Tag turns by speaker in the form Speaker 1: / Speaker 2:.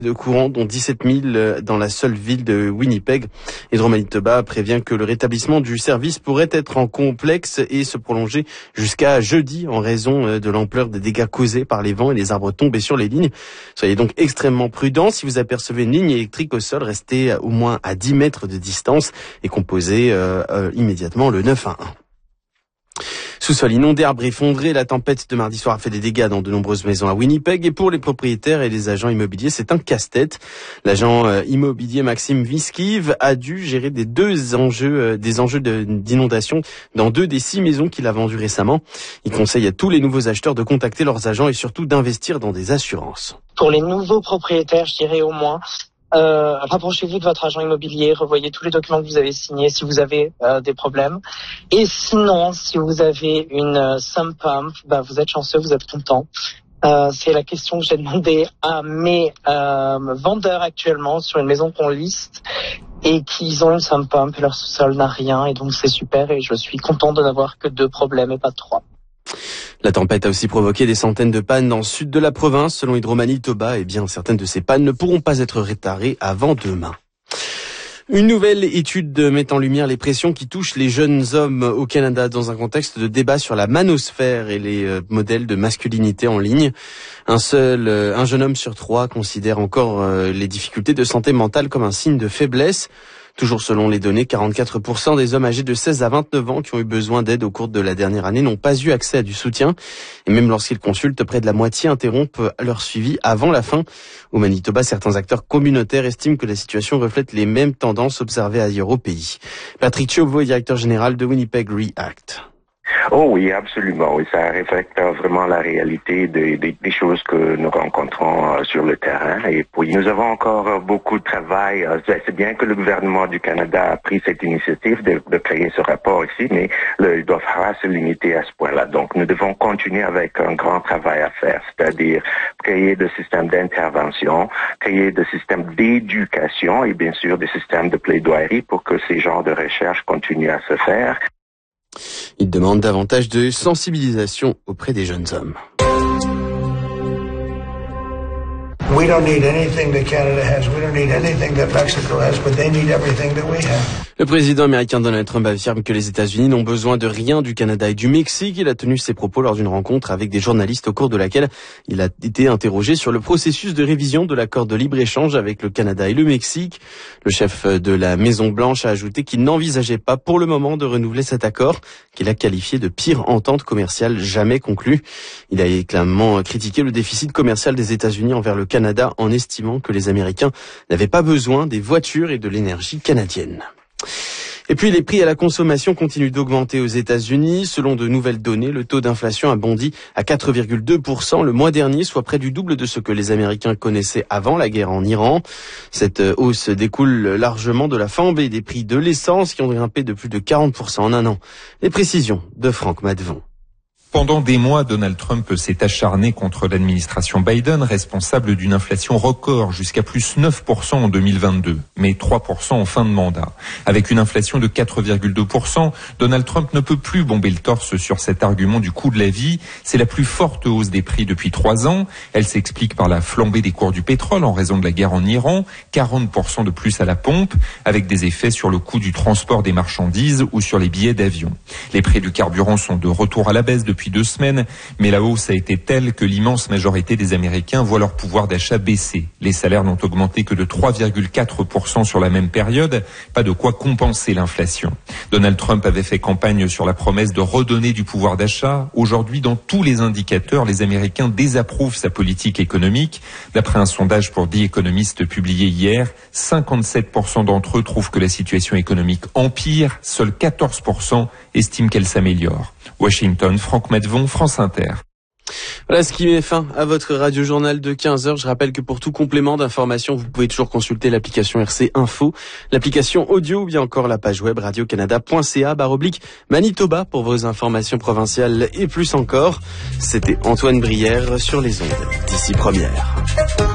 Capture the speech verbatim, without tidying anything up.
Speaker 1: de courant, dont dix-sept mille dans la seule ville de Winnipeg. Hydro-Manitoba prévient que le rétablissement du service pourrait être en complexe et se prolonger jusqu'à jeudi en raison de l'ampleur des dégâts causés par les vents et les arbres tombés sur les lignes. Soyez donc extrêmement prudents. Si vous apercevez une ligne électrique au sol, restez au moins à dix mètres de distance et composez euh, euh, immédiatement le neuf un un. Sous-sol inondé, arbres effondrés, la tempête de mardi soir a fait des dégâts dans de nombreuses maisons à Winnipeg et pour les propriétaires et les agents immobiliers, c'est un casse-tête. L'agent euh, immobilier Maxime Viskiv a dû gérer des deux enjeux, euh, des enjeux de, d'inondation dans deux des six maisons qu'il a vendues récemment. Il conseille à tous les nouveaux acheteurs de contacter leurs agents et surtout d'investir dans des assurances.
Speaker 2: Pour les nouveaux propriétaires, je dirais au moins, Euh, rapprochez-vous de votre agent immobilier, revoyez tous les documents que vous avez signés si vous avez euh, des problèmes. Et sinon, si vous avez une euh, sump pump, bah, vous êtes chanceux, vous êtes content. Euh, c'est la question que j'ai demandé à mes euh, vendeurs actuellement sur une maison qu'on liste et qu'ils ont une sump pump et leur sous-sol n'a rien et donc c'est super et je suis content de n'avoir que deux problèmes et pas trois.
Speaker 1: La tempête a aussi provoqué des centaines de pannes dans le sud de la province. Selon Hydro-Manitoba, eh bien, certaines de ces pannes ne pourront pas être réparées avant demain. Une nouvelle étude met en lumière les pressions qui touchent les jeunes hommes au Canada dans un contexte de débat sur la manosphère et les euh, modèles de masculinité en ligne. Un seul, euh, un jeune homme sur trois considère encore euh, les difficultés de santé mentale comme un signe de faiblesse. Toujours selon les données, quarante-quatre pour cent des hommes âgés de seize à vingt-neuf ans qui ont eu besoin d'aide au cours de la dernière année n'ont pas eu accès à du soutien. Et même lorsqu'ils consultent, près de la moitié interrompent leur suivi avant la fin. Au Manitoba, certains acteurs communautaires estiment que la situation reflète les mêmes tendances observées ailleurs au pays. Patrick Chauveau est directeur général de Winnipeg React.
Speaker 3: Oh oui, absolument. Oui, ça reflète vraiment la réalité des, des, des choses que nous rencontrons euh, sur le terrain. Et puis, nous avons encore euh, beaucoup de travail. Euh, c'est bien que le gouvernement du Canada a pris cette initiative de, de créer ce rapport ici, mais le, il ne doit pas se limiter à ce point-là. Donc, nous devons continuer avec un grand travail à faire, c'est-à-dire créer des systèmes d'intervention, créer des systèmes d'éducation et bien sûr des systèmes de plaidoirie pour que ces genres de recherches continuent à se faire.
Speaker 1: Il demande davantage de sensibilisation auprès des jeunes hommes.
Speaker 4: We don't need anything that Canada has. We don't need anything that Mexico has, but they need everything that we have.
Speaker 1: Le président américain Donald Trump affirme que les États-Unis n'ont besoin de rien du Canada et du Mexique. Il a tenu ses propos lors d'une rencontre avec des journalistes au cours de laquelle il a été interrogé sur le processus de révision de l'accord de libre-échange avec le Canada et le Mexique. Le chef de la Maison-Blanche a ajouté qu'il n'envisageait pas pour le moment de renouveler cet accord, qu'il a qualifié de pire entente commerciale jamais conclue. Il a également critiqué le déficit commercial des États-Unis envers le Canada en estimant que les Américains n'avaient pas besoin des voitures et de l'énergie canadienne. Et puis les prix à la consommation continuent d'augmenter aux États-Unis. Selon de nouvelles données, le taux d'inflation a bondi à quatre virgule deux pour cent le mois dernier, soit près du double de ce que les Américains connaissaient avant la guerre en Iran. Cette hausse découle largement de la flambée des prix de l'essence qui ont grimpé de plus de quarante pour cent en un an. Les précisions de Franck Matvon.
Speaker 5: Pendant des mois, Donald Trump s'est acharné contre l'administration Biden, responsable d'une inflation record jusqu'à plus neuf pour cent en deux mille vingt-deux, mais trois pour cent en fin de mandat. Avec une inflation de quatre virgule deux pour cent, Donald Trump ne peut plus bomber le torse sur cet argument du coût de la vie. C'est la plus forte hausse des prix depuis trois ans. Elle s'explique par la flambée des cours du pétrole en raison de la guerre en Iran, quarante pour cent de plus à la pompe, avec des effets sur le coût du transport des marchandises ou sur les billets d'avion. Les prix du carburant sont de retour à la baisse depuis Depuis deux semaines, mais la hausse a été telle que l'immense majorité des Américains voient leur pouvoir d'achat baisser. Les salaires n'ont augmenté que de trois virgule quatre pour cent sur la même période, pas de quoi compenser l'inflation. Donald Trump avait fait campagne sur la promesse de redonner du pouvoir d'achat. Aujourd'hui, dans tous les indicateurs, les Américains désapprouvent sa politique économique. D'après un sondage pour The Economist publié hier, cinquante-sept pour cent d'entre eux trouvent que la situation économique empire, seuls quatorze pour cent estiment qu'elle s'améliore. Washington, Franck Matvon, France Inter.
Speaker 1: Voilà ce qui met fin à votre radio-journal de quinze heures. Je rappelle que pour tout complément d'information, vous pouvez toujours consulter l'application R C Info, l'application audio ou bien encore la page web radio-canada point c a barre oblique Manitoba pour vos informations provinciales et plus encore. C'était Antoine Brière sur les ondes d'ici première.